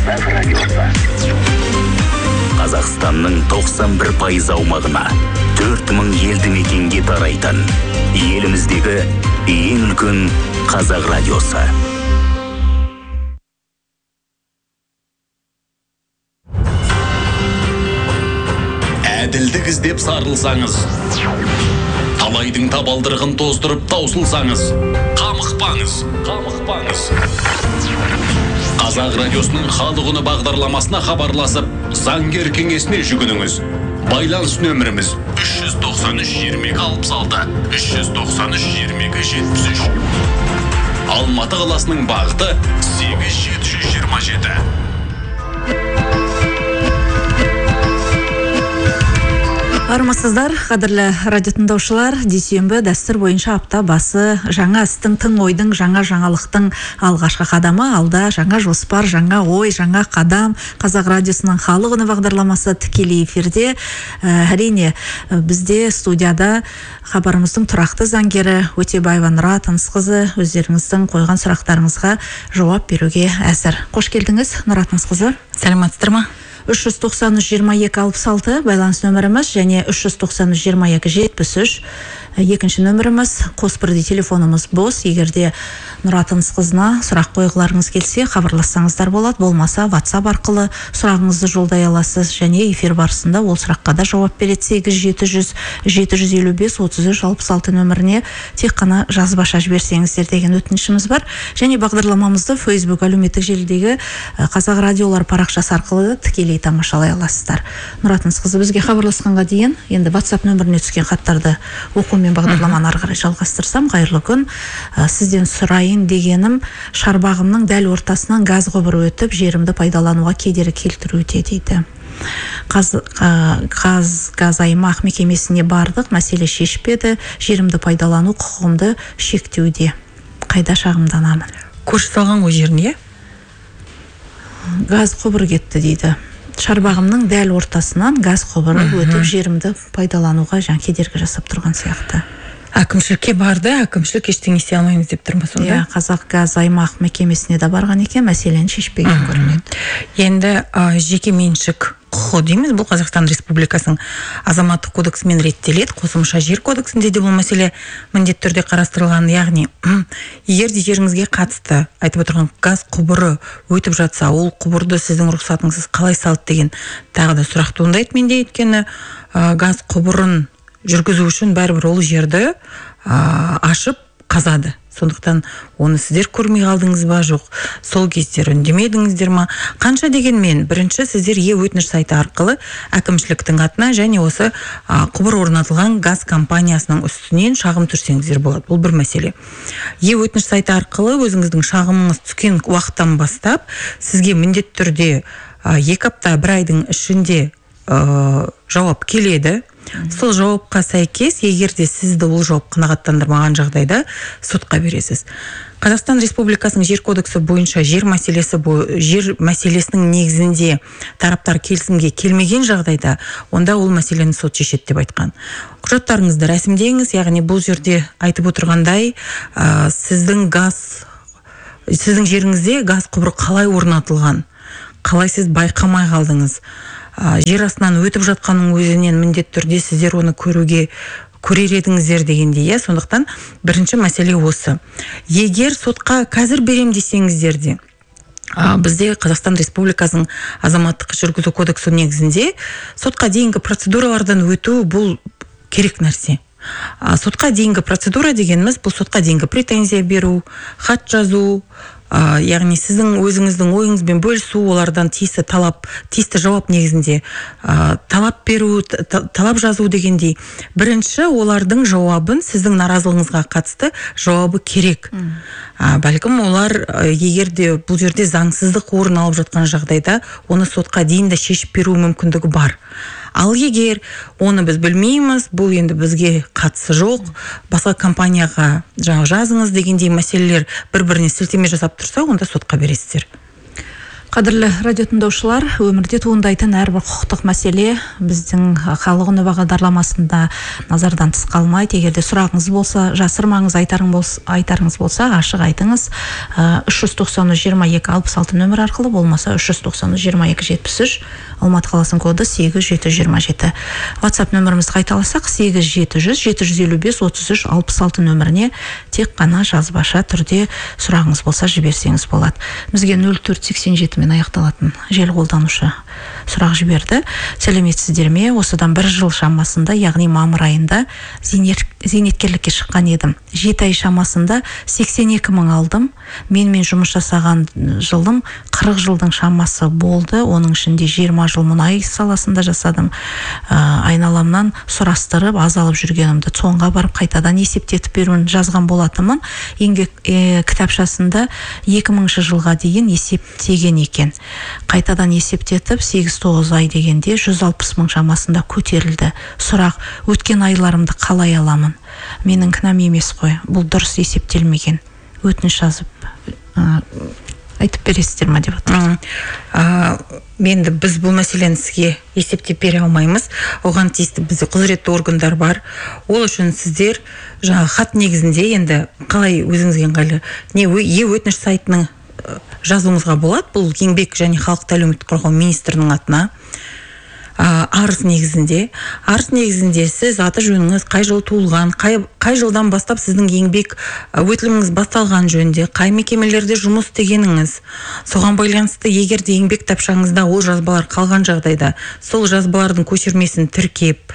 Қазақстанның 91% аумағына 4000 елді мекенге тарайтын еліміздегі ең үлкен қазақ радиосы. Әділдік іздеп сарылсаңыз, талайдың табалдырығын тоздырып таусылсаңыз, қамықпаңыз. Қазақ радиосының халық үні бағдарламасына хабарласып, заңгер кеңесіне жүгініңіз. Байланыс нөміріміз 393-22-66, 393-22-73. Алматы қаласының бағыты 8727. Армысыздар, қадірлі радио тыңдаушылар, дүйсенбі дәстүр бойынша апта басы жаңа істің, тың ойдың, жаңа жаңалықтың алғашқы қадамы, алда жаңа жоспар, жаңа ой, жаңа қадам. Қазақ радиосының халық үні бағдарламасы тікелей эфирде. Әрине, бізде студияда хабарымыздың тұрақты заңгері Өтебаева Нұра Тынысқызы өздеріңіздің қойған сұрақтарыңызға жауап беруге әзір. Қош келдіңіз, Нұра Тынысқызы. Сәлеметсіздер ме? 393-22-66 байланыс нөміріміз және 393-22-73 екінші нөміріміз. Қос бірдей телефонымыз бос. Егерде Нұра Тынысқызына сұрақ қойғыларыңыз келсе, хабарлассаңыздар болады. Болмаса WhatsApp арқылы сұрағыңызды жолдай аласыз және эфир барысында ол сұраққа да жауап береді. 8-700-755-33-66 нөміріне тек қана жазбаша жіберсеңіздер деген өтінішіміз бар. Және бағдарламамызды Facebook әлеуметтік желідегі Қазақ радиолар парақшасы арқылы тікелей тамашалай аласыздар. Нұра Тынысқызы, бізге хабарласқанға дейін енді WhatsApp нөміріне түскен хаттарды оқумен бағдарламаны ары қарай жалғастырсам. Қайырлы күн. Сізден сұрайын дегенім, шарбағымның дәл ортасынан газ құбыры өтіп, жерімді пайдалануға кедергі келтіруде дейді. Газ аймақ мекемесіне бардық, мәселе шешпеді, жерімді пайдалану құқығымды шектеуде. Қайда шағымданамын? Көрші салған ғой жеріне? Газ құбыры кетті дейді. Шарбағымның дәл ортасынан газ құбыры өтіп, жерімді пайдалануға кедергі жасап тұрған сияқты. Әкімшілікке барды, әкімшілік ештеңе істей алмаймыз деп тұр ма сонда? Қазақ газ аймақ мекемесіне де барған екен, мәселені шешпеген көрінеді. Енді жеке меншік құқы дейміз, бұл Қазақстан Республикасының азаматтық кодексімен реттеледі. Қосымша жер кодексінде де бұл мәселе міндетті түрде қарастырылған. Яғни, егер де жеріңізге қатысты айтып отырған газ құбыры өтіп жатса, ол құбырды сіздің рұқсатыңызсыз қалай салды деген тағы да сұрақ туындайды менде. Өйткені газ құбырын жүргізу үшін бәрібір ол жерді ашып қазады. Сондықтан оны сіздер көрмей қалдыңыз ба, жоқ, сол кездер үндемедіңіздер ма? Қанша дегенмен, бірінші сіздер өтініш сайты арқылы әкімшіліктің атына және осы құбыр орнатылған газ компаниясының үстінен шағым түрсеңіздер болады. Бұл бір мәселе. Өтініш сайты арқылы өзіңіздің шағымыңыз түскен уақыттан бастап, сізге міндетті түрде 2 апта, 1 айдың ішінде жауап келеді. Сол жауапқа сәйкес, егер де сізді ол жауап қанағаттандырмаған жағдайда сотқа бересіз. Қазақстан Республикасының жер кодексі бойынша жер мәселесінің негізінде тараптар келісімге келмеген жағдайда, онда ол мәселені сот шешеді деп айтқан. Құжаттарыңызды рәсімдеңіз, яғни бұл жерде айтып отырғандай, сіздің жеріңізде газ құбыры қалай орнатылған, қалай сіз байқамай қалдыңыз, жер астынан өтіп жатқанның өзінен міндетті түрде сіздер оны көрер едіңіздер дегендей. Сондықтан бірінші мәселе осы. Егер сотқа қазір берем десеңіздер де, бізде Қазақстан Республикасының азаматтық жүргізу кодексі негізінде сотқа дейінгі процедуралардан өту бұл керек нәрсе. Сотқа дейінгі процедура дегеніміз, бұл сотқа дейінгі претензия беру, хат жазу, яғни сіздің өзіңіздің ойыңызбен бөлісу, олардан тиісті жауап негізінде талап беру, талап жазу дегендей. Бірінші олардың жауабын, сіздің наразылығыңызға қатысты жауабы керек. Бәлкім олар егер де бұл жерде заңсыздық орын алып жатқан жағдайда, оны сотқа дейін де шешіп беру мүмкіндігі бар. Ал егер оны біз білмейміз, бұл енді бізге қатысы жоқ, басқа компанияға жазыңыз дегендей мәселелер бір-біріне сілтеме жасап тұрса, онда сотқа бересіздер. Қадірлі радио тыңдаушылар, өмірде туындайтын әрбір құқықтық мәселе біздің халық үні бағдарламасында назардан тыс қалмайды. Егерде сұрағыңыз болса, жасырмаңыз, айтарыңыз болса, ашық айтыңыз. 390-22-66 нөмір арқылы, болмаса 390-22-73, Алматы қаласының коды 8727. WhatsApp нөмірімізді қайталасақ, 8700-755-33-66 нөміріне тек қана жазбаша түрде сұрағыңыз болса жіберсеңіз болады. Бізге 0487 мен аяқталатын желі қолданушы сұрақ жіберді. Сәлеметсіздер ме? Осыдан бір жыл шамасында, яғни мамыр айында зейнеткерлікке шыққан едім. 7 ай шамасында 82 мың алдым. Менімен жұмыс жасаған жылым 40 жылдың шамасы болды. Оның ішінде 20 жыл мұнай саласында жасадым. Айналамнан сұрастырып, азалып жүргенімді соңға барып қайтадан есептетіп беруін жазған болатынмын. Еңбек кітапшасында 2000 жылға дейін есептеген екен. Қайтадан есептетіп 8-9 ай дегенде 160 мың шамасында көтерілді. Сұрақ: өткен айларымды қалай аламын? Менің кінәм емес қой, бұл дұрыс есептелмеген. Өтініш жазып айтып бересіздер ме деп отыр. Енді біз бұл мәселені сізге есептеп бере алмаймыз. Оған тиісті бізде құзыретті органдар бар. Ол үшін сіздер хат негізінде енді қалай өзіңізге ыңғайлы не өтініш сайтының жазуыңызға болады. Бұл еңбек және халықты әлеуметтік қорғау министрінің атына. Арыз негізінде сіз аты жөніңіз, қай жыл туылған, қай жылдан бастап сіздің еңбек өтіліміңіз басталған жөнінде, қай мекемелерде жұмыс істегеніңіз, соған байланысты егер де еңбек кітапшаңызда ол жазбалар қалған жағдайда, сол жазбалардың көшірмесін тіркеп,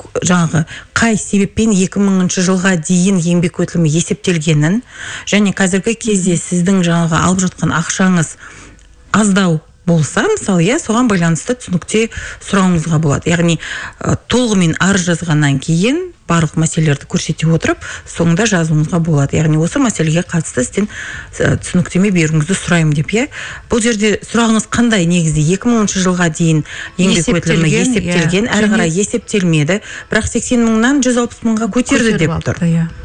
қай себеппен 2000 жылға дейін еңбек өтілімі есептелгенін, және қазіргі кезде сіздің алып жатқан ақшаңыз аздау болса, мысалы, соған байланысты түсінікте сұрауыңызға болады. Яғни толығымен арыз жазғаннан кейін барлық мәселелерді көрсете отырып, соңында жазуыңызға болады. Яғни осы мәселеге қатысты сізден түсініктеме беруіңізді сұраймын деп. Бұл жерде сұрағыңыз қандай? Негізде 2000 жылға дейін еңбек өтілімі есептелген, әрі қарай есептелмеді, бірақ 80 мыңнан 160 мыңға көтерді деп тұр.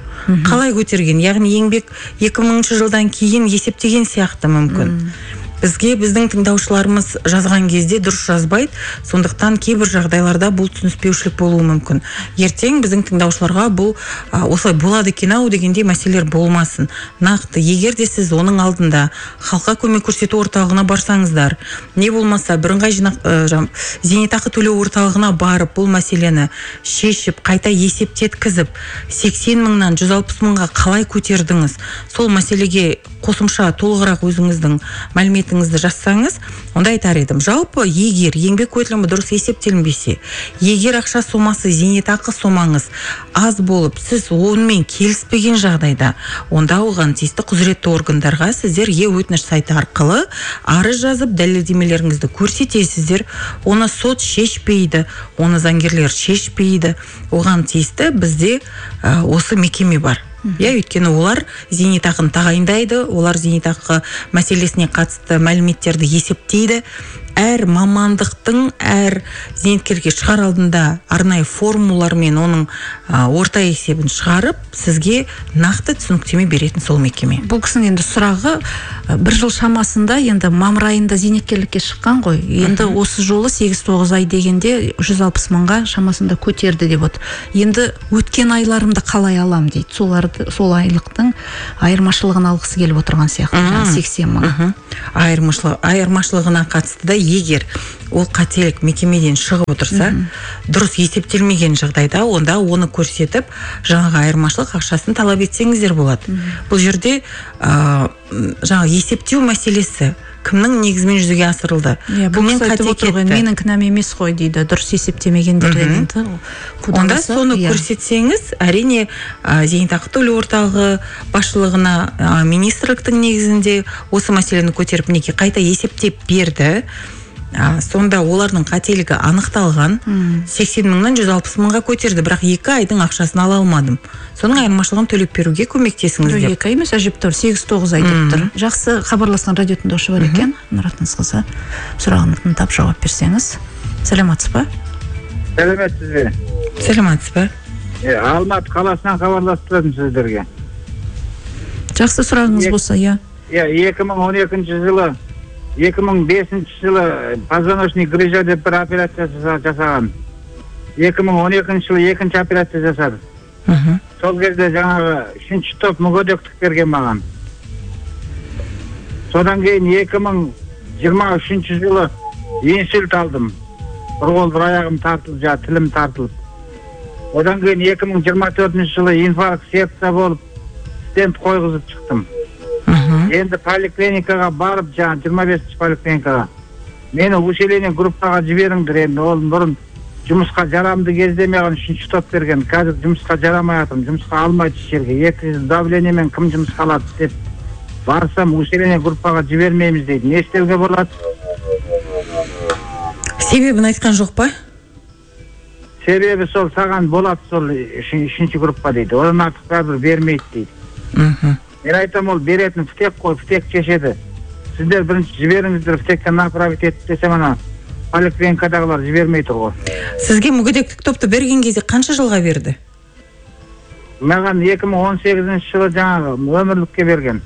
Қалай көтерген? Яғни еңбек 2000 жылдан кейін есептеген сияқты мүмкін. Бізге біздің тыңдаушыларымыз жазған кезде дұрыс жазбайды, сондықтан кейбір жағдайларда бұл түсініспеушілік болуы мүмкін. Ертең біздің тыңдаушыларға бұл осылай болады екен-ау дегендей мәселелер болмасын. Нақты, егер де сіз оның алдында халыққа көмек көрсету орталығына барсаңыздар, не болмаса бірыңғай зейнетақы төлеу орталығына барып бұл мәселені шешіп, қайта есептеткізіп, 80 мыңнан 160 мыңға қалай көтердіңіз, сол мәселеге қосымша толығырақ өзіңіздің мәліметіңізді жазсаңыз, онда айтар едім. Жалпы, егер еңбек өтілімі дұрыс есептелінбесе, егер ақша сомасы, зейнетақы сомаңыз аз болып, сіз онымен келіспеген жағдайда, онда оған тиісті құзыретті органдарға сіздер өтініш сайты арқылы арыз жазып, дәлелдемелеріңізді көрсетесіздер. Оны сот шешпейді, оны заңгерлер шешпейді. Оған тиісті бізде осы мекеме бар. Өйткені олар зейнетақыны тағайындайды, олар зейнетақы мәселесіне қатысты мәліметтерді есептейді. Әр мамандықтың, әр зейнеткерге шығар алдында арнайы формулармен оның орта есебін шығарып, сізге нақты түсініктеме беретін сол мекеме. Бұл кісінің енді сұрағы, бір жыл шамасында енді мамыр айында зейнеткерлікке шыққан ғой. Енді осы жолы 8-9 ай дегенде 160 мыңға шамасында көтерді деп отыр. Енді өткен айларымды қалай алам дейді. Сол айлықтың айырмашылығын алғысы келіп отырған сияқты, 80 мың. Айырмашылығына қатысты да, егер ол қателік мекемеден шығып отырса, дұрыс есептелмеген жағдайда, онда оны көрсетіп, жаңағы айырмашылық ақшасын талап етсеңіздер болады. Бұл жерде есептеу мәселесі кімнің негізімен жүзеге асырылды? Кімнен қате кетті? Менің кінәм емес қой дейді, дұрыс есептемегендерден. Онда соны көрсетсеңіз, әрине зейнетақы төлеу орталығы басшылығына министрліктің негізінде осы мәселені көтеріп неге қайта есептеп берді. Сонда олардың қателігі анықталған, 80 мыңнан 160 мыңға көтерді, бірақ 2 айдың ақшасын ала алмадым. Соның айырмашылығын төлеп беруге көмектесіңіз деп. 2 ай емес, әжептәуір 8-9 ай деп тұр. Жақсы, хабарласқан радио тыңдаушы бар екен. Нұратыңыз қызы, сұрағын тыңдап жауап берсеңіз. Сәлеметсіз ба? Сәлеметсіз бе? Сәлеметсіз ба? Алматы қаласынан хабарласып тұрдым сіздерге. Жақсы, сұрағыңыз болса, 2012 жылы 2005 жылы позвоночник грыжа деп бір операция жасаған. 2012 жылы екінші операция жасады. Сол кезде жаңағы 3-ші топ мүгедектік берген маған. Содан кейін 2023 жылы инсульт алдым. Бір қол бір аяғым тартылып, тілім тартылып. Одан кейін 2024 жылы инфаркт сердца болып, стент қойғызып шықтым. Енді поликлиникаға барып, 25-ші поликлиникаға. Мені усиление группаға жіберіңдер. Енді ол бұрын жұмысқа жарамды кездемеген 3-ші топ берген. Қазір жұмысқа жарамай атым, жұмысқа алмайды жерге. 200 давлениемен кім жұмысқа алады деп барсам, усиление группаға жібермейміз дейді. Не істеуге болады? Себебін айтқан жоқ па? Себебі сол саған болады сол 3-ші группа дейді. Одан артық бәрібір бермейді дейді. Мен айтам, ол беретін фтек қой, фтек шешеді. Сіздер бірінші жіберіңіздер, фтекке направить етіп десем, ана поликлиникадағылар жібермей тұр ғой. Сізге мүгедектік топты берген кезде қанша жылға берді? Маған 2018 жылы жаңағы өмірлікке берген.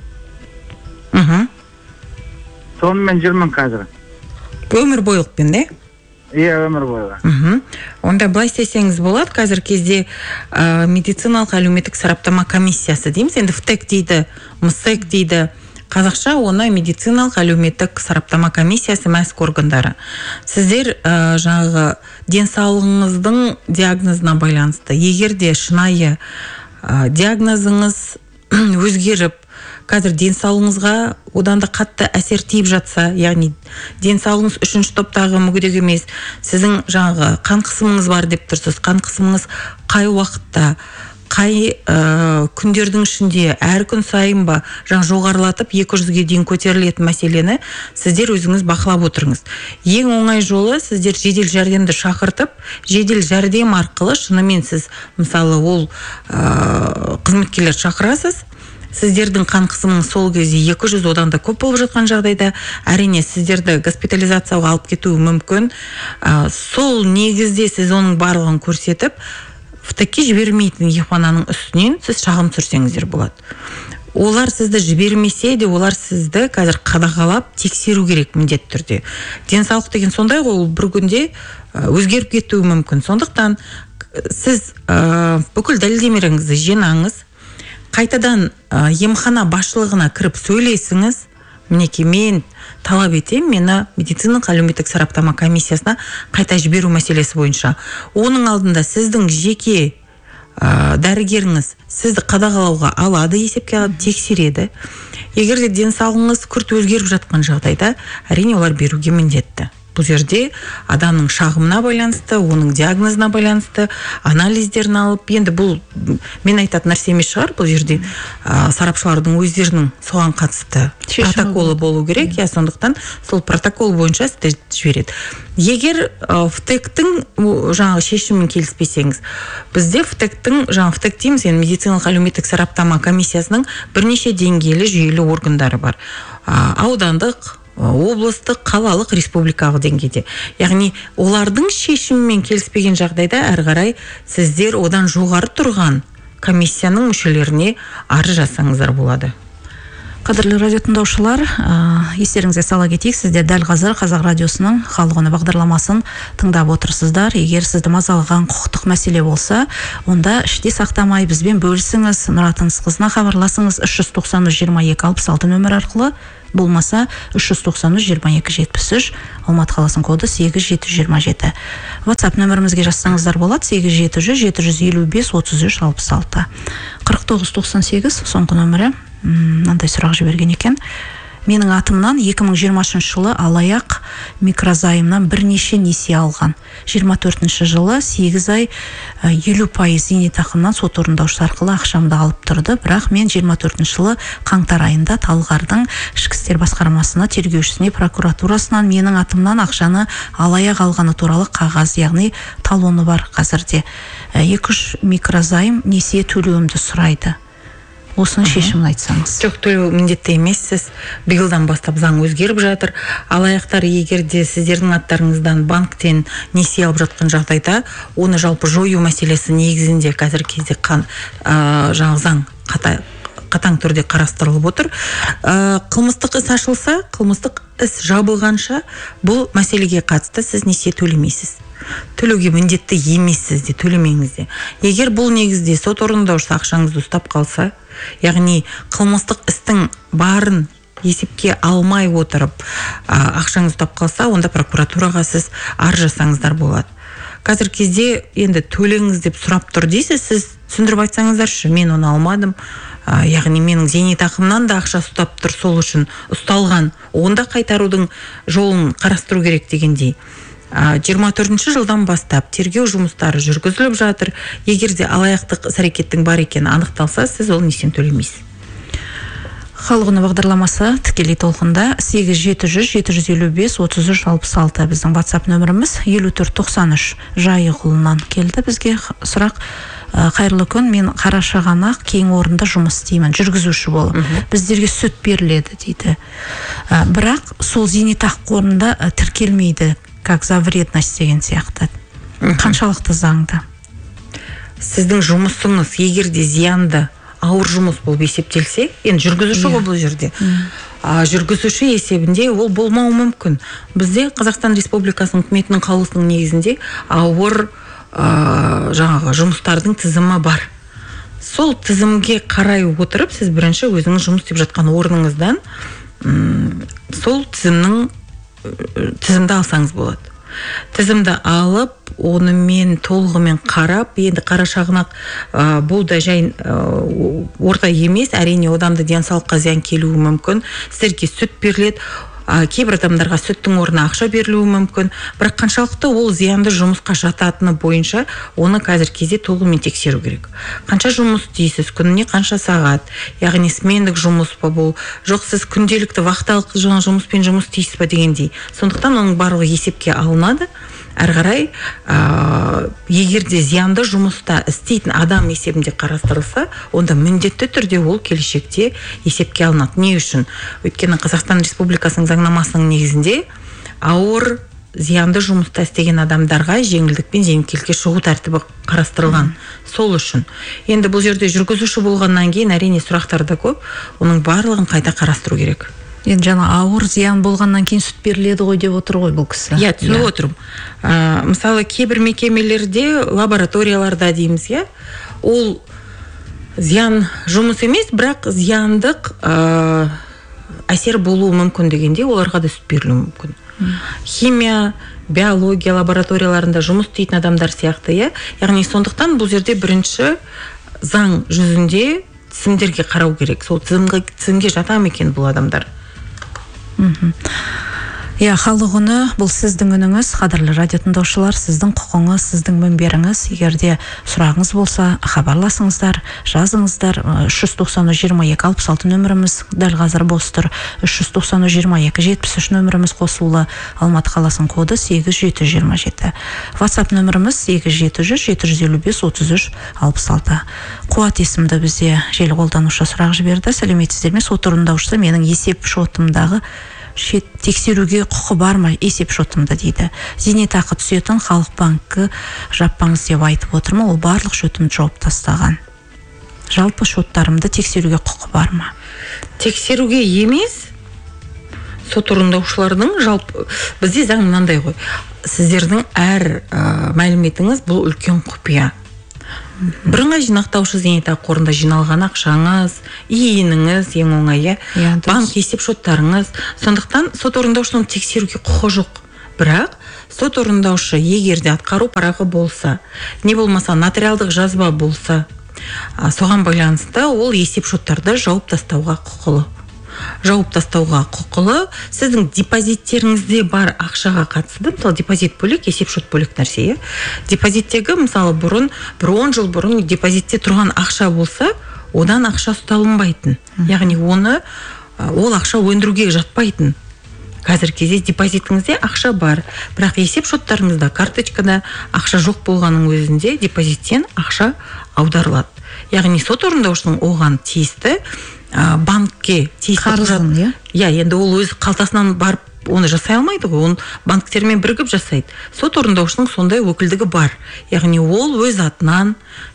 Сонымен жүрмін қазір. Өмір бойлықпен, де? Иә, өмір бойға. Онда былай істесеңіз болады, қазір кезде медициналық әлеуметтік сараптама комиссиясы дейміз. Енді ФТЭК дейді, МСЭК дейді. Қазақша оны медициналық әлеуметтік сараптама комиссиясы мәсік органдары. Сіздер жаңағы денсаулығыңыздың диагнозына байланысты, егер де шынайы диагнозыңыз өзгеріп, қазір денсаулығыңызға одан да қатты әсер тиіп жатса, яғни денсаулығыңыз 3-ші топтағы мүгедек емес, сіздің жаңағы қан қысымыңыз бар деп тұрсыз. Қан қысымыңыз қай уақытта, қай күндердің ішінде, әр күн сайын ба жоғарылатып 200-ге дейін көтерілетін мәселені сіздер өзіңіз бақылап отырыңыз. Ең оңай жолы сіздер жедел жәрдемді шақыртып, жедел жәрдем арқылы шынымен сіз мысалы ол қызметкерлер шақырасыз. Сіздердің қан қысымыңыз сол кезде 200 одан да көп болып жатқан жағдайда, әрине сіздерді госпитализацияға алып кетуі мүмкін. Сол негізде сіз оның барлығын көрсетіп, ФТЭКке жібермейтін емхананың үстінен сіз шағым түсірсеңіздер болады. Олар сізді жібермесе де, олар сізді қазір қадағалап тексеру керек міндетті түрде. Денсаулық деген сондай ғой, ол бір күнде өзгеріп кетуі мүмкін. Сондықтан сіз бүкіл дәлелдемелеріңізді жинаңыз, қайтадан емхана басшылығына кіріп сөйлесіңіз. Мінекей мен талап етем, мені медициналық әлеуметтік сараптама комиссиясына қайта жіберу мәселесі бойынша. Оның алдында сіздің жеке дәрігеріңіз сізді қадағалауға алады, есепке алады, тексереді. Егер де денсаулығыңыз күрт өзгеріп жатқан жағдайда, әрине олар беруге міндетті. Бұл жерде адамның шағымына байланысты, оның диагнозына байланысты, анализдерін алып, енді бұл мен айтатын нәрсе емес шығар, бұл жерде сарапшылардың өздерінің соған қатысты протоколы болу керек, я сондықтан сол протокол бойынша сізді жібереді. Егер ФТЭК-тің жаңағы шешімін келіспесеңіз, бізде ФТЭК-тің, жаңағы ФТЭК дейміз, медициналық әлеуметтік сараптама комиссиясының бірнеше деңгейлі жүйелі органдары бар. Аудандық, облыстық, қалалық, республикалық деңгейде. Яғни олардың шешімімен келіспеген жағдайда әрі қарай сіздер одан жоғары тұрған комиссияның мүшелеріне арыз жасаңыздар болады. Қадірлі радио тыңдаушылар, естеріңізге сала кетейік, сіздер дәл қазір Қазақ радиосының халық үні бағдарламасын тыңдап отырсыздар. Егер сізді мазалаған құқықтық мәселе болса, онда іште сақтамай бізбен бөлісіңіз, Нұрат Ынысқызына хабарласыңыз 393-22-66 нөмір арқылы, болмаса 393-22-73, Алматы қаласының коды 8727. WhatsApp нөмірімізге жазсаңыздар болады, 87-755-33-66. 4998 соңғы нөмірі. Мынандай сұрақ жіберген екен. Менің атымнан 2020 жылы алаяқ микрозаймнан бірнеше несие алған. 24 жылы 8 ай 50% зейнетақымнан сот орындаушы арқылы ақшамды алып тұрды. Бірақ мен 24 жылы қаңтар айында Талғардың ішкі істер басқармасына, тергеушісіне, прокуратурасынан менің атымнан ақшаны алаяқ алғаны туралы қағаз, яғни талоны бар қазірде. 2-3 микрозайм несие төлеуімді сұрайды. Осының шешімін айтсаңыз. Жоқ, төлеу міндетті емессіз. Биылдан бастап заң өзгеріп жатыр. Алаяқтар егер де сіздердің аттарыңыздан банктен несие алып жатқан жағдайда, оны жалпы жою мәселесі негізінде қазір кезде жаңағы заң қатаң түрде қарастырылып отыр. Қылмыстық іс ашылса, қылмыстық іс жабылғанша бұл мәселеге қатысты сіз несие төлемейсіз. Төлеуге міндетті емессіз де, төлемеңіз де. Егер бұл негізде сот орындаушысы ақшаңызды ұстап қалса, яғни қылмыстық істің барын есепке алмай отырып ақшаңыз ұстап қалса, онда прокуратураға сіз арыз жасаңыздар болады. Қазір кезде енді төлеңіз деп сұрап тұр дейсіз, сіз түсіндіріп айтсаңыздаршы, мен оны алмадым, яғни менің зейнетақымнан да ақша ұстап тұр, сол үшін ұсталған, онда қайтарудың жолын қарастыру керек дегендей. 24 жылдан бастап тергеу жұмыстары жүргізіліп жатыр. Егер де алаяқтық іс-әрекеттің бар екені анықталса, сіз ол несиені төлемейсіз. Халық үні бағдарламасы тікелей толқында 8-700-755-33-66 біздің WhatsApp нөміріміз. 5493 Жайықұлынан келді бізге сұрақ. Қайырлы күн, мен Қарашығанақ кейін орында жұмыс істеймін, жүргізуші болып. Біздерге сүт беріледі дейді. Бірақ сол зейнетақы қорында тіркелмейді, как за вредность деген сияқты. Қаншалықты заңды? Сіздің жұмысыңыз егер де зиянды ауыр жұмыс болып есептелсе, енді жүргізуші ғой бұл жерде. Жүргізуші есебінде ол болмауы мүмкін. Бізде Қазақстан Республикасының үкіметінің қаулысының негізінде ауыр жаңағы жұмыстардың тізімі бар. Сол тізімге қарай отырып, сіз бірінші өзіңіз жұмыс істеп жатқан орныңыздан сол тізімді алсаңыз болады. Тізімді алып, оны мен толығымен қарап, енді Қарашығанақ бұл да жай орта емес, әрине одан да денсаулыққа зиян келуі мүмкін. Сіздерге сүт беріледі, кейбір адамдарға сүттің орнына ақша берілуі мүмкін, бірақ қаншалықты ол зиянды жұмысқа жататыны бойынша оны қазір кезде толығымен тексеру керек. Қанша жұмыс істейсіз, күніне қанша сағат, яғни смендік жұмыс па бұл, жоқ сіз күнделікті вахталық жұмыспен жұмыс істейсіз ба дегендей. Сондықтан оның барлығы есепке алынады. Әрі қарай, егер де зиянды жұмыста істейтін адам есебінде қарастырылса, онда міндетті түрде ол келешекте есепке алынады. Не үшін? Өйткені Қазақстан Республикасының заңнамасының негізінде ауыр зиянды жұмыста істеген адамдарға жеңілдікпен зейнеткерлікке шығу тәртібі қарастырылған. Сол үшін. Енді бұл жерде жүргізуші болғаннан кейін әрине сұрақтар да көп, оның барлығын қайта қарастыру керек. Енді жаңа ауыр зиян болғаннан кейін сүт беріледі ғой деп отыр ғой бұл кісі. Иә, түсініп отырмын. Мысалы, кейбір мекемелерде, лабораторияларда дейміз, ол зиян жұмыс емес, бірақ зияндық әсер болуы мүмкін дегенде, оларға да сүт берілуі мүмкін. Химия, биология лабораторияларында жұмыс істейтін адамдар сияқты, яғни сондықтан бұл жерде бірінші заң жүзінде тізімдерге қарау керек. Сол тізімге жата ма екен бұл адамдар? Халық үні бұл сіздің үніңіз, қадірлі радио тыңдаушылар, сіздің құқыңыз, сіздің мінберіңіз. Егерде сұрағыңыз болса, хабарласыңыздар, жазыңыздар. 390-22-66 нөміріміз дәл қазір бос тұр. 390-22-73 нөміріміз қосулы. Алматы қаласының коды 8727. WhatsApp нөміріміз 8-700-755-33-66. Қуат есімді бізде желі қолданушы сұрақ жіберді. Сәлеметсіздер ме? Сот орындаушысы менің есеп шотымдағы тексеруге құқы бар ма есеп шотымда дейді. Зейнетақы түсетін Халық банкі жаппаңыз деп айтып отырмын, ол барлық шотымды жауып тастаған. Жалпы шоттарымды тексеруге құқы бар ма? Тексеруге емес, сот орындаушылардың жалпы бізде заң мынандай ғой. Сіздердің әр мәліметіңіз бұл үлкен құпия. Бірыңғай жинақтаушы зейнетақы қорында жиналған ақшаңыз, иеніңіз, ең оңайы, банк есеп шоттарыңыз. Сондықтан сот орындаушының тексеруге құқы жоқ. Бірақ сот орындаушы егерде атқару парағы болса, не болмаса нотариалдық жазба болса, соған байланысты ол есеп шоттарды жауып тастауға құқылы. Жауып тастауға құқылы. Сіздің депозиттеріңізде бар ақшаға қатысты, мысалы депозит бөлек, есеп шот бөлек нәрсе. Депозиттегі мысалы бұрын, бір 10 жыл бұрын депозитте тұрған ақша болса, одан ақша ұсталынбайтын. Яғни ол ақша өндіруге жатпайтын. Қазір кезде депозитіңізде ақша бар, бірақ есеп шоттарыңызда, карточкада ақша жоқ болғанның өзінде депозиттен ақша аударылады. Яғни сот орындаушының оған тиісті банкке қарызын, енді ол өз қалтасынан барып оны жасай алмайды ғой, оны банктермен бірігіп жасайды. Сот орындаушының сондай өкілдігі бар. Яғни ол өз атынан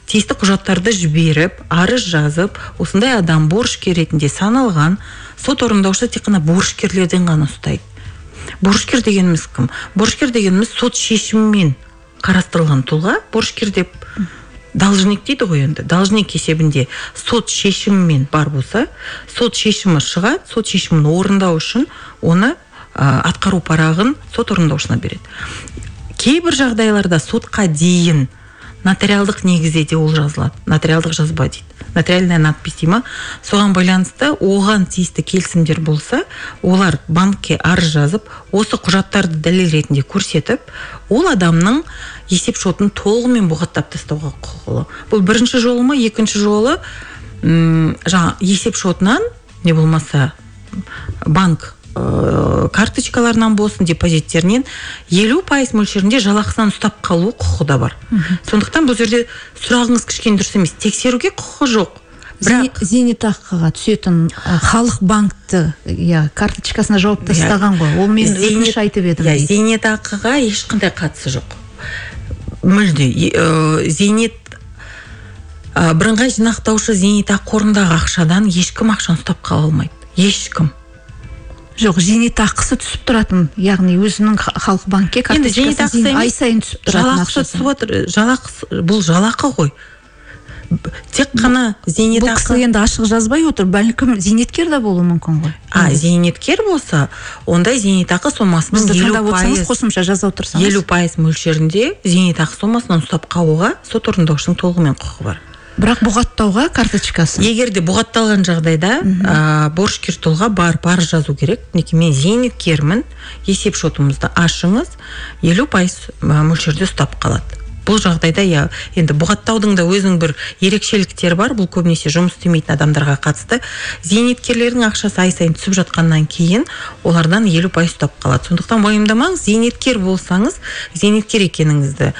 тиісті құжаттарды жіберіп, арыз жазып, осындай адам борышкер ретінде саналған, сот орындаушы тек қана борышкерлерден ғана ұстайды. Борышкер дегеніміз кім? Борышкер дегеніміз сот шешімімен қарастырылған тұлға. Борышкер деп должник дейді ғой енді. Должник есебінде сот шешімімен бар болса, сот шешімі шығады, сот шешімін орындау үшін оны атқару парағын сот орындаушына береді. Кейбір жағдайларда сотқа дейін нотариалдық негізде ол жазылады. Нотариалдық жазба дейді. Нотариальная надпись дейма. Соған байланысты оған тиісті келісімдер болса, олар банкке арыз жазып, осы құжаттарды дәлел ретінде көрсетіп, ол адамның есеп шотын толығымен бұғаттап тастауға құқылы. Бұл бірінші жолы ма, екінші жолы жаңа есеп шотынан не болмаса банк карточкаларынан болсын, депозиттерінен 50% мөлшерінде жалақысынан ұстап қалу құқығы да бар. Сондықтан бұл жерде сұрағыңыз кішкене дұрыс емес. Тексеруге құқығы жоқ. Зейнетақыға түсетін халық банкті карточкасына жауап тастаған ғой. Ол мен өтініш айтып едім. Зейнетақыға ешқандай қатысы жоқ. Мүлде зейнет бірыңғай жинақтаушы зейнетақы қорындағы ақшадан ешкім ақшаны ұстап қала алмайды. Ешкім. Жоқ, зейнетақысы түсіп тұратын, яғни өзінің халық банкке карточкасы ай сайын түсіп тұратын ақшасы. Бұл жалақы ғой. Тек қана зейнетақы. Бұл кісі енді ашық жазбай отыр, бәлкім зейнеткер де болуы мүмкін ғой. Зейнеткер болса, онда зейнетақы сомасының 50% мөлшерінде зейнетақы сомасынан ұстап қалуға сот орындаушының толығымен құқы бар. Бірақ бұғаттауға карточкасы. Егер де бұғатталған жағдайда борышкер тұлға бар жазу керек. Неке мен зейнеткермін, есеп шотымызды ашыңыз, 50% мөлшерде ұстап қалады. Бұл жағдайда енді бұғаттаудың да өзінің бір ерекшеліктері бар. Бұл көбінесе жұмыс істемейтін адамдарға қатысты. Зейнеткерлердің ақшасы ай сайын түсіп жатқаннан кейін олардан 50% ұстап қалады. Сондықтан уайымдамаңыз, зейнеткер болсаңыз, зейнеткер екеніңізді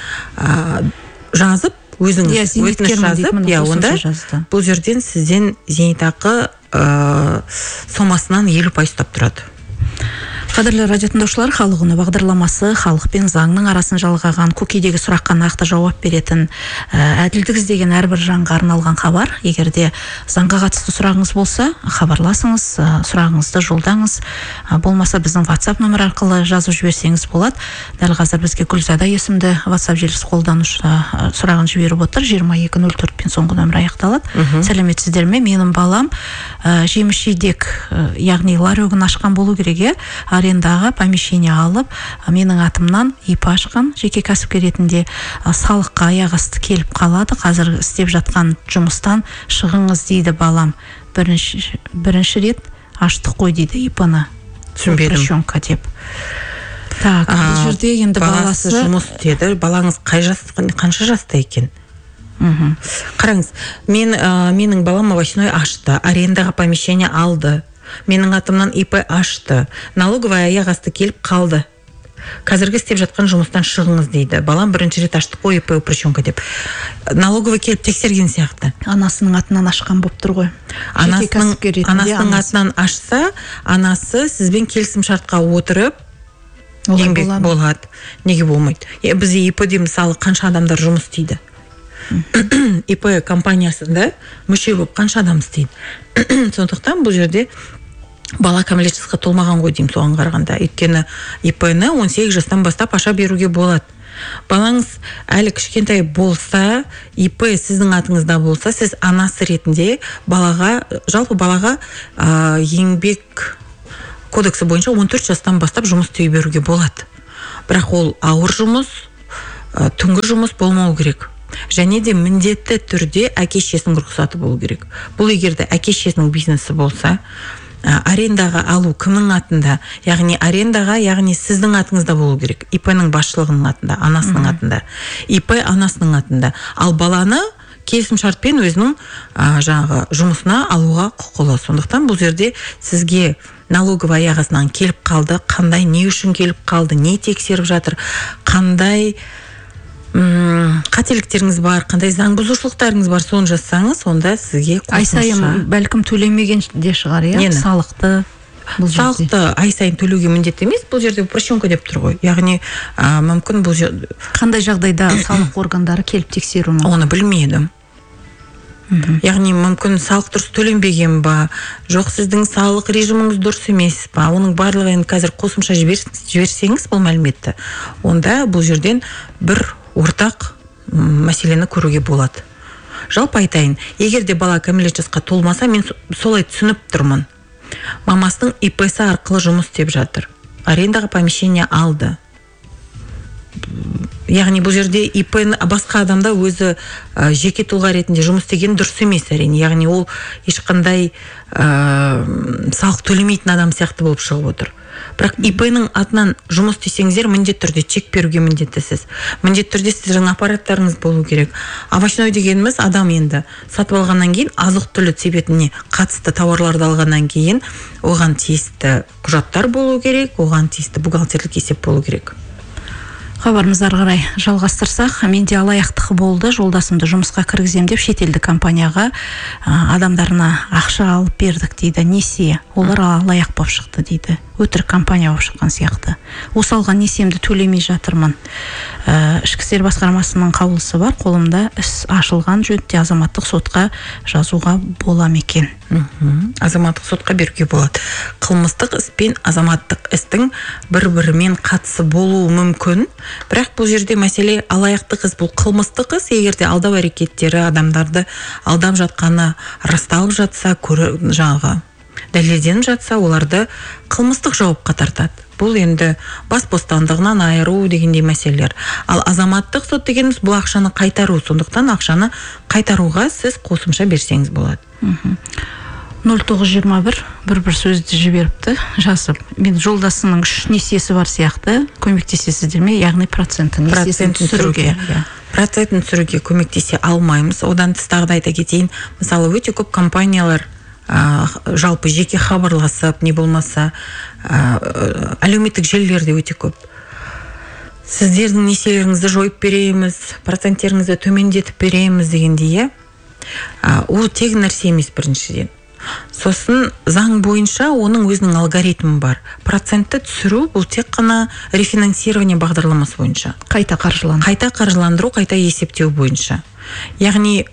жазып, өзіңіз өтініш жазып, онда бұл жерден сізден зейнетақы сомасынан 50% ұстап тұрады. Қадірлі радио тыңдаушылар, халық үні бағдарламасы халық пен заңның арасын жалғаған, көкейдегі сұраққа нақты жауап беретін, әділдік іздеген әрбір жанға арналған хабар. Егерде заңға қатысты сұрағыңыз болса, хабарласыңыз, сұрағыңызды жолдаңыз. Болмаса біздің WhatsApp нөмір арқылы жазып жіберсеңіз болады. Дәл қазір бізге Гүлзада есімді WhatsApp желісі қолданушы сұрағын жіберіп отыр. 2204 пен соңғы нөмір аяқталады. Сәлеметсіздер ме? Менің балам жеміс жидек, яғни ларегін ашқан болу керек, арендаға помещение алып, менің атымнан ИП ашқан, жеке кәсіпкер ретінде салыққа аяқ асты келіп қалады. Қазір істеп жатқан жұмыстан шығыңыз дейді балам. Бірінші рет аштық қой дейді ИП-ны. Түсінбедім. Деп. Так, бұл жерде енді баласы жұмыс істеді. Балаңыз қанша жаста екен? Қараңыз, менің балам овощной ашты, арендаға помещение алды. Менің атымнан ИП ашты. Налоговая аяқ асты келіп қалды. Қазіргі істеп жатқан жұмыстан шығыңыз дейді. Балам бірінші рет ашты қой ИП упрощенка деп. Налоговая келіп тексерген сияқты. Анасының атынан ашқан болып тұр ғой. Анасының атынан ашса, анасы сізбен келісім шартқа отырып еңбек болады. Неге болмайды? Бізде ИП-де мысалы қанша адамдар жұмыс істейді? ИП компаниясында мүше болып қанша адам істейді? Сондықтан бұл жерде бала кәмелет жасқа толмаған ғой деймін соған қарағанда. Өйткені ИП-ны 18 жастан бастап аша беруге болады. Балаңыз әлі кішкентай болса, ИП сіздің атыңызда болса, сіз анасы ретінде жалпы балаға еңбек кодексі бойынша 14 жастан бастап жұмыс істей беруге болады. Бірақ ол ауыр жұмыс, түнгі жұмыс болмау керек. Және де міндетті түрде әке-шешесінің рұқсаты болу керек. Бұл егерде әке-шешесінің бизнесі болса, арендаға алу кімнің атында? Яғни арендаға, яғни сіздің атыңызда болу керек. ИП-ның басшылығының атында, анасының атында. ИП анасының атында. Ал баланы келісім шартпен өзінің жұмысына алуға құқылы. Сондықтан бұл жерде сізге налоговая аяғасынан келіп қалды, қандай, не үшін келіп қалды, не тексеріп жатыр, қандай қателіктеріңіз бар, қандай заң бұзушылықтарыңыз бар, соны жазсаңыз, онда сізге ай сайын бәлкім төлемеген де шығар, салықты. Салықты ай сайын төлеуге міндетті емес, бұл жерде упрощенка деп тұр ғой. Яғни мүмкін бұл жерде қандай жағдайда салық органдары келіп тексеру? Оны білмедім. Яғни мүмкін салық дұрыс төленбеген ба, жоқ сіздің салық режиміңіз дұрыс емес па, оның барлығын қазір қосымша жіберсеңіз бұл мәліметті, онда бұл жерден бір ортақ мәселені көруге болады. Жалпы айтайын, егер де бала кәмелет жасқа толмаса, мен солай түсініп тұрмын. Мамасының ИП-сі арқылы жұмыс істеп жатыр. Арендаға помещение алды. Яғни бұл жерде ИП басқа адамда өзі жеке тұлға ретінде жұмыс істеген дұрыс емес әрине. Яғни ол ешқандай салық төлемейтін адам сияқты болып шығып отыр. Бірақ ИП-ның атынан жұмыс істесеңіздер, міндетті түрде чек беруге міндеттісіз. Міндетті түрде сіздің аппараттарыңыз болу керек. Овощной дегеніміз адам енді сатып алғаннан кейін азық-түлік себетіне қатысты тауарларды алғаннан кейін оған тиісті құжаттар болу керек, оған тиісті бухгалтерлік есеп болу керек. Хабарымызды ары қарай жалғастырсақ, менде алаяқтық болды, жолдасымды жұмысқа кіргізем деп шетелдік компанияға адамдарына ақша алып бердік дейді, несие. Олар алаяқ болып шықты дейді. Өтірік компания болып шыққан сияқты. Осы алған несиемді төлемей жатырмын. Ішкі істер басқармасының қаулысы бар, қолымда іс ашылған, жөнінде азаматтық сотқа жазуға бола ма екен? Азаматтық сотқа беруге болады. Қылмыстық іс пен азаматтық істің бір-бірімен қатысы болуы мүмкін. Бірақ бұл жерде мәселе алаяқтық іс, бұл қылмыстық іс, егерде алдау әрекеттері адамдарды алдап жатқаны расталып жатса, жаңағы дәлелденіп жатса, оларды қылмыстық жауапқа тартады. Бұл енді бас бостандығынан айыру дегендей мәселелер. Ал азаматтық сот дегеніміз бұл ақшаны қайтару, сондықтан ақшаны қайтаруға сіз қосымша берсеңіз болады. 0921 бір сөзді жіберіпті, жазып. Мен жолдасының 3 несиесі бар сияқты, көмектесесіздер ме? Яғни процентін түсіруге. Процентін түсіруге көмектесе алмаймыз. Одан тыс тағы да айта кетейін, мысалы өте көп компаниялар жалпы жеке хабарласып, не болмаса әлеуметтік желілерде өте көп. Сіздердің несиелеріңізді жойып береміз, проценттеріңізді төмендетіп береміз дегендей, ол тегін нәрсе емес біріншіден. Сосын заң бойынша оның өзінің алгоритмі бар. Процентті түсіру бұл тек қана рефинансирование бағдарламасы бойынша. Қайта қаржыландыру, қайта есептеу бойынша. Яғни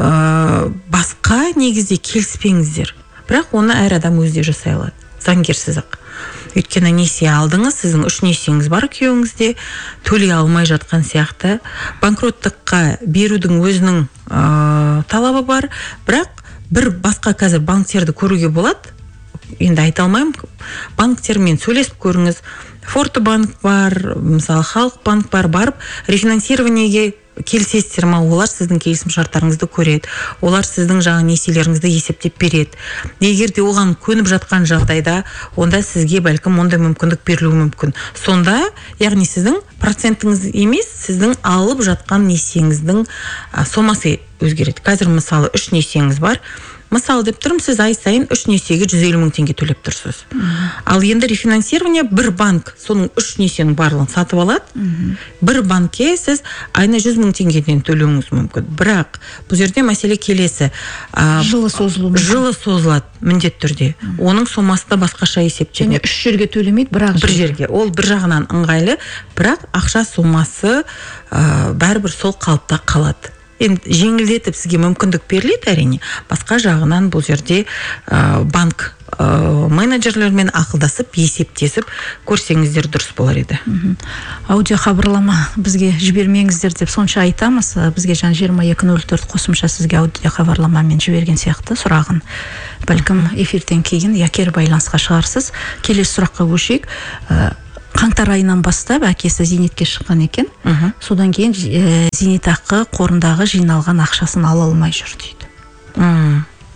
басқа негізде келіспеңіздер. Бірақ оны әр адам өзде жасай алады. Заңгерсіз-ақ. Өйткені несие алдыңыз, сіздің 3 несиеңіз бар күйеуіңізде, төлей алмай жатқан сияқты. Банкроттыққа берудің өзінің талабы бар, бірақ бір басқа қазір банктерді көруге болады. Енді айта алмаймын. Банктермен сөйлесіп көріңіз. Фортобанк бар, мысалы Халық банк бар, барып рефинансированиеге келісесіздер ма, олар сіздің келісім шарттарыңызды көреді, олар сіздің жаңа несиелеріңізді есептеп береді. Егер де оған көніп жатқан жағдайда, онда сізге бәлкім ондай мүмкіндік берілуі мүмкін. Сонда, яғни сіздің процентіңіз емес, сіздің алып жатқан несиеңіздің сомасы өзгереді. Қазір мысалы 3 несиеңіз бар. Мысалы деп тұрмын, сіз ай сайын 3 несиеге 150 мың теңге төлеп тұрсыз. Ал енді рефинансирование бір банк соның 3 несиенің барлығын сатып алады. Бір банкке сіз айына 100 мың теңгеден төлеуіңіз мүмкін. Бірақ бұл жерде мәселе келесі. Жылы созылады міндетті түрде. Оның сомасы да басқаша есептеледі. 3 жерге төлемейді, бірақ бір жерге. Ол бір жағынан ыңғайлы, бірақ ақша сомасы бәрібір сол қалыпта қалады. Енді жеңілдетіп сізге мүмкіндік беріледі әрине. Басқа жағынан бұл жерде банк менеджерлермен ақылдасып, есептесіп көрсеңіздер дұрыс болар еді. Аудио хабарлама бізге жібермеңіздер деп сонша айтамыз. Бізге 2204 қосымша сізге аудио хабарламамен жіберген сияқты сұрағын. Бәлкім эфирден кейін якер байланысқа шығарсыз. Келесі сұраққа көшейік. Қаңтар айынан бастап әкесі зейнетке шыққан екен. Содан кейін зейнетақы қорындағы жиналған ақшасын ала алмай жүр дейді.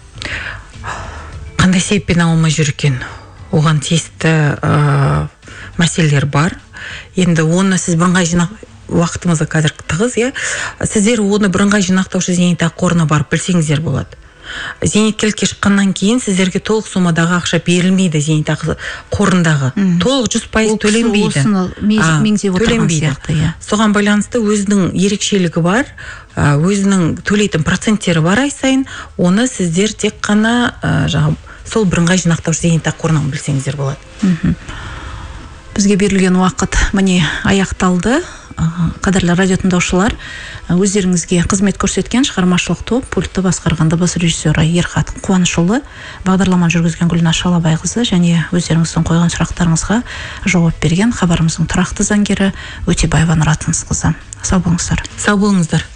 Қандай себеппен ала алмай жүр екен? Оған тиісті мәселелер бар. Енді оны сіз бірыңғай жинақ уақытымызда қазір тығыз, сіздер оны бірыңғай жинақтаушы зейнетақы қорына барып білсеңіздер болады. Зейнеткерлікке шыққаннан кейін сіздерге толық сомадағы ақша берілмейді зейнетақы қорындағы. Толық 100% төленбейді. Соған байланысты өзінің ерекшелігі бар, өзінің төлейтін проценттері бар ай сайын, оны сіздер тек қана сол бірыңғай жинақтаушы зейнетақы қорынан білсеңіздер болады. Бізге берілген уақыт міне аяқталды. Қадірлі радио тыңдаушылар, өздеріңізге қызмет көрсеткен шығармашылық топ, пультті басқарған дыбыс режиссері Ерхат Қуанышұлы, бағдарламаны жүргізген Гүлназ Шалабайқызы және өздеріңіздің қойған сұрақтарыңызға жауап берген хабарымыздың тұрақты заңгері Өтебаева Нұратынсызқызы. Сау болыңыздар. Сау болыңыздар.